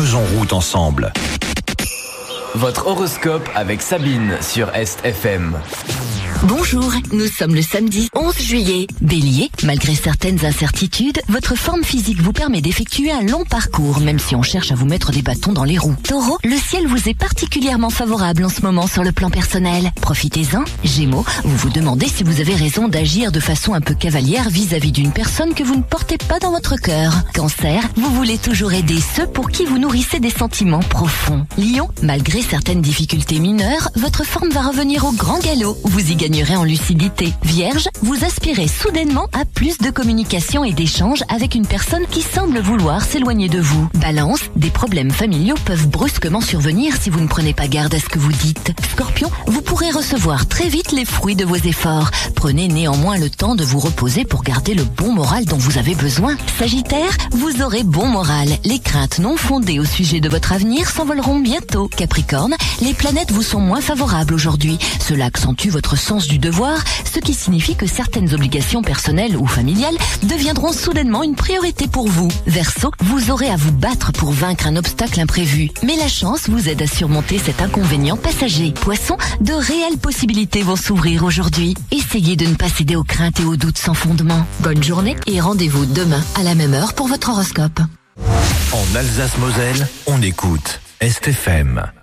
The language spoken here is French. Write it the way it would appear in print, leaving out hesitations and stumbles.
faisons route ensemble. Votre horoscope avec Sabine sur Est FM. Bonjour, nous sommes le samedi 11 juillet. Bélier, malgré certaines incertitudes, votre forme physique vous permet d'effectuer un long parcours, même si on cherche à vous mettre des bâtons dans les roues. Taureau, le ciel vous est particulièrement favorable en ce moment sur le plan personnel. Profitez-en. Gémeaux, vous vous demandez si vous avez raison d'agir de façon un peu cavalière vis-à-vis d'une personne que vous ne portez pas dans votre cœur. Cancer, vous voulez toujours aider ceux pour qui vous nourrissez des sentiments profonds. Lion, malgré certaines difficultés mineures, votre forme va revenir au grand galop. Vous y gagnerez en lucidité. Vierge, vous aspirez soudainement à plus de communication et d'échange avec une personne qui semble vouloir s'éloigner de vous. Balance, des problèmes familiaux peuvent brusquement survenir si vous ne prenez pas garde à ce que vous dites. Scorpion, vous pourrez recevoir très vite les fruits de vos efforts. Prenez néanmoins le temps de vous reposer pour garder le bon moral dont vous avez besoin. Sagittaire, vous aurez bon moral. Les craintes non fondées au sujet de votre avenir s'envoleront bientôt. Capricorne, les planètes vous sont moins favorables aujourd'hui. Cela accentue votre sens du devoir, ce qui signifie que certaines obligations personnelles ou familiales deviendront soudainement une priorité pour vous. Verseau, vous aurez à vous battre pour vaincre un obstacle imprévu, mais la chance vous aide à surmonter cet inconvénient passager. Poisson, de réelles possibilités vont s'ouvrir aujourd'hui. Essayez de ne pas céder aux craintes et aux doutes sans fondement. Bonne journée et rendez-vous demain à la même heure pour votre horoscope. En Alsace-Moselle, on écoute Est FM.